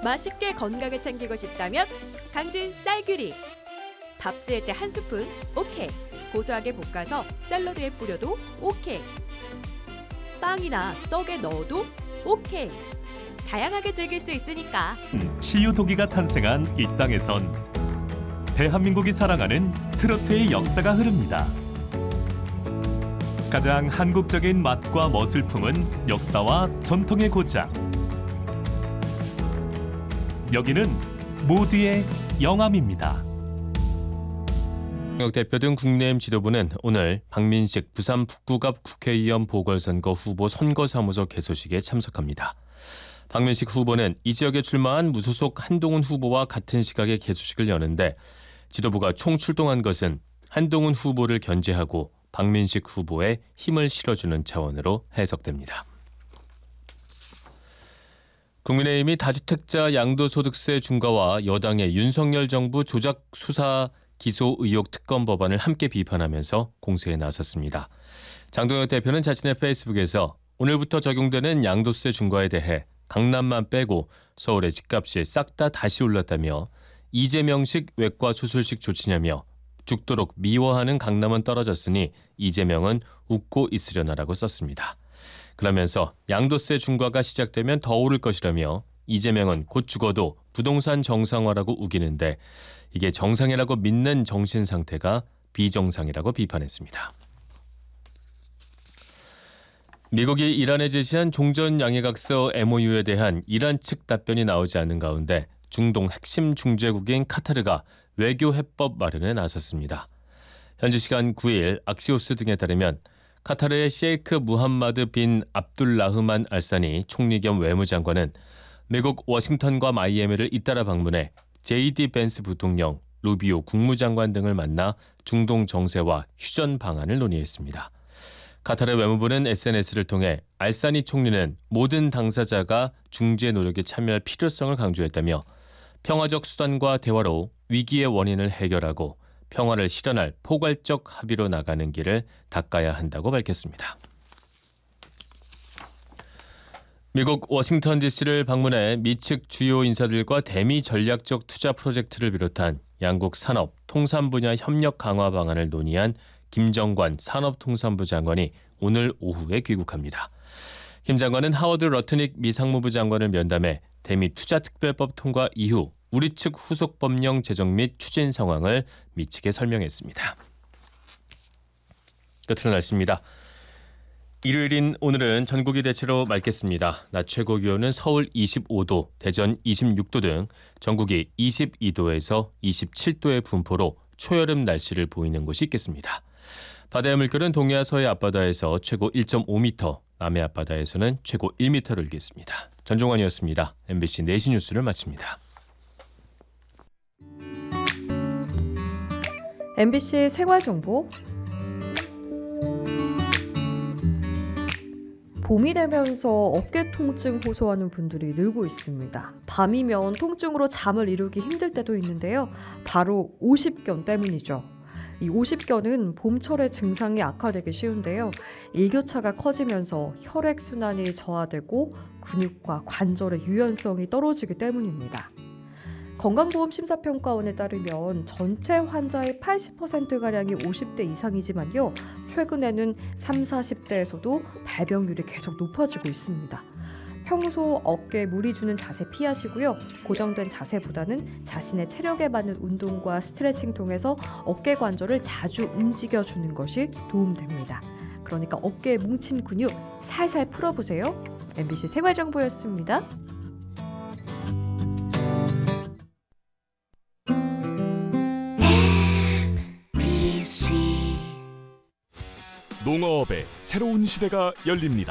맛있게 건강을 챙기고 싶다면 강진 쌀규리. 밥 지을 때 한 스푼 오케이. 고소하게 볶아서 샐러드에 뿌려도 오케이. 빵이나 떡에 넣어도 오케이. 다양하게 즐길 수 있으니까. 시유토기가 탄생한 이 땅에선 대한민국이 사랑하는 트로트의 역사가 흐릅니다. 가장 한국적인 맛과 멋을 품은 역사와 전통의 고장. 여기는 모두의 영암입니다. 대표 등 국내임 지도부는 오늘 박민식 부산 북구갑 국회의원 보궐선거 후보 선거사무소 개소식에 참석합니다. 박민식 후보는 이 지역에 출마한 무소속 한동훈 후보와 같은 시각에 개소식을 여는데 지도부가 총 출동한 것은 한동훈 후보를 견제하고 박민식 후보에 힘을 실어주는 차원으로 해석됩니다. 국민의힘이 다주택자 양도소득세 중과와 여당의 윤석열 정부 조작 수사 기소 의혹 특검 법안을 함께 비판하면서 공세에 나섰습니다. 장동혁 대표는 자신의 페이스북에서 오늘부터 적용되는 양도세 중과에 대해 강남만 빼고 서울의 집값이 싹 다 다시 올랐다며 이재명식 외과 수술식 조치냐며 죽도록 미워하는 강남은 떨어졌으니 이재명은 웃고 있으려나라고 썼습니다. 그러면서 양도세 중과가 시작되면 더 오를 것이라며 이재명은 곧 죽어도 부동산 정상화라고 우기는데 이게 정상이라고 믿는 정신 상태가 비정상이라고 비판했습니다. 미국이 이란에 제시한 종전 양해각서 MOU에 대한 이란 측 답변이 나오지 않는 가운데 중동 핵심 중재국인 카타르가 외교 해법 마련에 나섰습니다. 현지 시간 9일 악시오스 등에 따르면 카타르의 셰이크 무함마드 빈 압둘라흐만 알사니 총리 겸 외무장관은 미국 워싱턴과 마이애미를 잇따라 방문해 JD 벤스 부통령, 루비오 국무장관 등을 만나 중동 정세와 휴전 방안을 논의했습니다. 카타르 외무부는 SNS를 통해 알사니 총리는 모든 당사자가 중재 노력에 참여할 필요성을 강조했다며 평화적 수단과 대화로 위기의 원인을 해결하고 평화를 실현할 포괄적 합의로 나가는 길을 닦아야 한다고 밝혔습니다. 미국 워싱턴 DC를 방문해 미 측 주요 인사들과 대미 전략적 투자 프로젝트를 비롯한 양국 산업, 통산 분야 협력 강화 방안을 논의한 김정관 산업통상부 장관이 오늘 오후에 귀국합니다. 김 장관은 하워드 러트닉 미 상무부 장관을 면담해 대미 투자특별법 통과 이후 우리 측 후속 법령 제정 및 추진 상황을 미 측에 설명했습니다. 끝으로 날씨입니다. 일요일인 오늘은 전국이 대체로 맑겠습니다. 낮 최고 기온은 서울 25도, 대전 26도 등 전국이 22도에서 27도의 분포로 초여름 날씨를 보이는 곳이 있겠습니다. 바다의 물결은 동해와 서해 앞바다에서 최고 1.5m, 남해 앞바다에서는 최고 1m를 일겠습니다. 전종환이었습니다. MBC 4시 뉴스를 마칩니다. MBC 생활정보. 봄이 되면서 어깨 통증 호소하는 분들이 늘고 있습니다. 밤이면 통증으로 잠을 이루기 힘들 때도 있는데요. 바로 오십견 때문이죠. 이 오십견은 봄철에 증상이 악화되기 쉬운데요. 일교차가 커지면서 혈액순환이 저하되고 근육과 관절의 유연성이 떨어지기 때문입니다. 건강보험심사평가원에 따르면 전체 환자의 80%가량이 50대 이상이지만요. 최근에는 30, 40대에서도 발병률이 계속 높아지고 있습니다. 평소 어깨에 무리 주는 자세 피하시고요. 고정된 자세보다는 자신의 체력에 맞는 운동과 스트레칭 통해서 어깨 관절을 자주 움직여주는 것이 도움됩니다. 그러니까 어깨에 뭉친 근육 살살 풀어보세요. MBC 생활정보였습니다. 농어업의 새로운 시대가 열립니다.